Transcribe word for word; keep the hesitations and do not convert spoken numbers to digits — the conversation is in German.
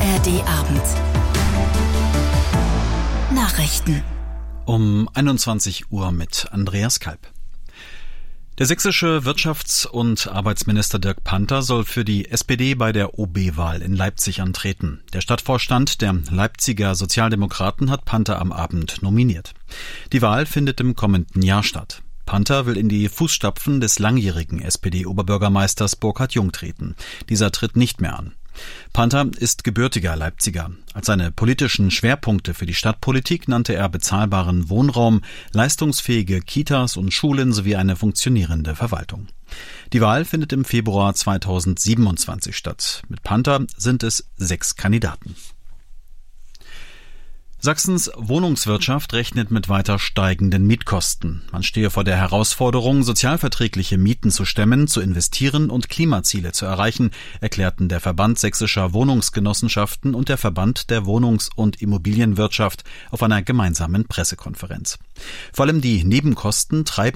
A R D Abend. Nachrichten. Um einundzwanzig Uhr mit Andreas Kalb. Der sächsische Wirtschafts- und Arbeitsminister Dirk Panther soll für die S P D bei der O B-Wahl in Leipzig antreten. Der Stadtvorstand der Leipziger Sozialdemokraten hat Panther am Abend nominiert. Die Wahl findet im kommenden Jahr statt. Panther will in die Fußstapfen des langjährigen S P D-Oberbürgermeisters Burkhard Jung treten. Dieser tritt nicht mehr an. Panther ist gebürtiger Leipziger. Als seine politischen Schwerpunkte für die Stadtpolitik nannte er bezahlbaren Wohnraum, leistungsfähige Kitas und Schulen sowie eine funktionierende Verwaltung. Die Wahl findet im Februar zweitausendsiebenundzwanzig statt. Mit Panther sind es sechs Kandidaten. Sachsens Wohnungswirtschaft rechnet mit weiter steigenden Mietkosten. Man stehe vor der Herausforderung, sozialverträgliche Mieten zu stemmen, zu investieren und Klimaziele zu erreichen, erklärten der Verband sächsischer Wohnungsgenossenschaften und der Verband der Wohnungs- und Immobilienwirtschaft auf einer gemeinsamen Pressekonferenz. Vor allem die Nebenkosten treiben